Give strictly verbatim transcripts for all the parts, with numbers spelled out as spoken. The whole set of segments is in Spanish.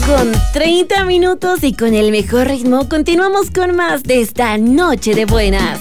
Con treinta minutos y con el mejor ritmo, continuamos con más de esta noche de buenas.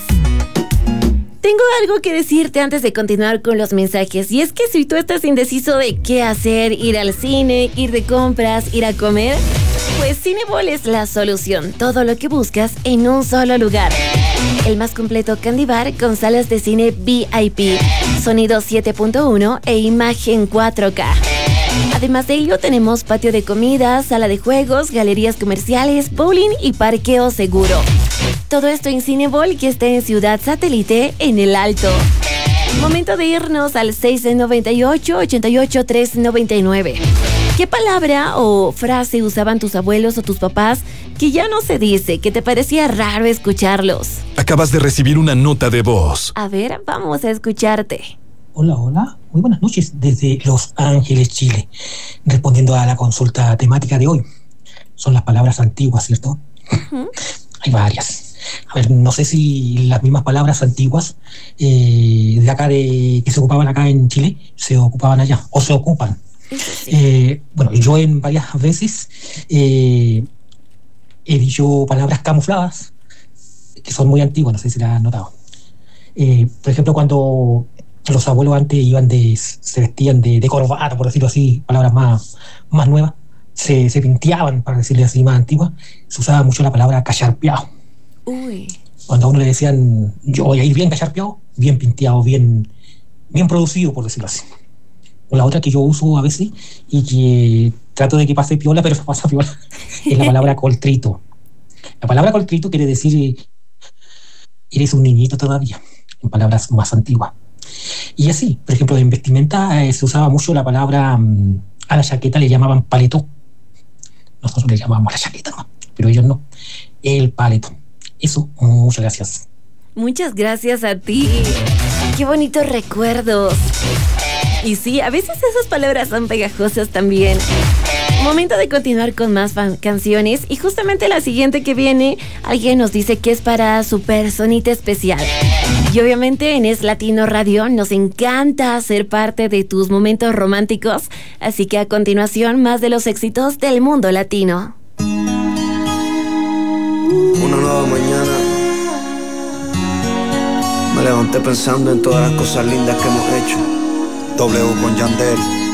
Tengo algo que decirte antes de continuar con los mensajes, y es que si tú estás indeciso de qué hacer, ir al cine, ir de compras, ir a comer, pues Cineball es la solución. Todo lo que buscas en un solo lugar. El más completo Candy Bar con salas de cine V I P, sonido siete punto uno e imagen cuatro K. Además de ello, tenemos patio de comida, sala de juegos, galerías comerciales, bowling y parqueo seguro. Todo esto en Cineball, que está en Ciudad Satélite, en El Alto. Momento de irnos al seis nueve ocho, ocho ocho, tres nueve nueve. ¿Qué palabra o frase usaban tus abuelos o tus papás que ya no se dice, que te parecía raro escucharlos? Acabas de recibir una nota de voz. A ver, vamos a escucharte. Hola, hola. Muy buenas noches desde Los Ángeles, Chile. Respondiendo a la consulta temática de hoy. Son las palabras antiguas, ¿cierto? Uh-huh. Hay varias. A ver, no sé si las mismas palabras antiguas eh, de acá, de que se ocupaban acá en Chile, se ocupaban allá, o se ocupan. Sí. Eh, bueno, yo en varias veces eh, he dicho palabras camufladas, que son muy antiguas, no sé si las has notado. Eh, por ejemplo, cuando los abuelos antes iban de, se vestían de, de corbata, por decirlo así, palabras más, más nuevas, se, se pinteaban, para decirle así, más antiguas, se usaba mucho la palabra cacharpeado. Uy. Cuando a uno le decían, yo voy a ir bien cacharpeado, bien pinteado, bien, bien producido, por decirlo así. O la otra que yo uso a veces y que trato de que pase piola, pero pasa piola, es la palabra coltrito. La palabra coltrito quiere decir eres un niñito todavía, en palabras más antiguas. Y así, por ejemplo, en vestimenta eh, se usaba mucho la palabra, um, a la chaqueta le llamaban paleto. Nosotros le llamábamos la chaqueta, ¿no? Pero ellos no. El paleto. Eso, muchas gracias. Muchas gracias a ti. Qué bonitos recuerdos. Y sí, a veces esas palabras son pegajosas también. Momento de continuar con más fan- canciones. Y justamente la siguiente que viene, alguien nos dice que es para su personita especial. Y obviamente en Es Latino Radio nos encanta ser parte de tus momentos románticos. Así que a continuación, más de los éxitos del mundo latino. Una nueva mañana. Me levanté pensando en todas las cosas lindas que hemos hecho. W con Yandel.